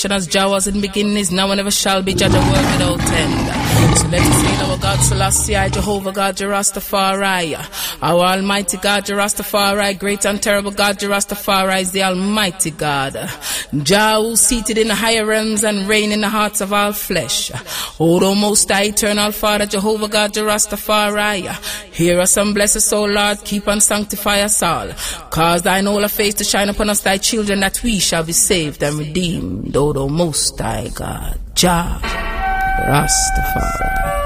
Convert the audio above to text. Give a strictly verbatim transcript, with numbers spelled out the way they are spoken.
As Jah was in the beginning, is now and ever shall be, Jah the world without end. So let us hail our God Selassie, Jehovah God, Jah Rastafari. Our Almighty God, Jah Rastafari, great and terrible God, Jah Rastafari is the Almighty God. Jah who seated in the higher realms and reign in the hearts of all flesh. O thou most high, eternal Father, Jehovah God, Jah Rastafari. Hear us and bless us, O Lord, keep and sanctify us all. Cause thine whole face to shine upon us, thy children, that we shall be saved and redeemed. O thou most high God, Jah Rastafari.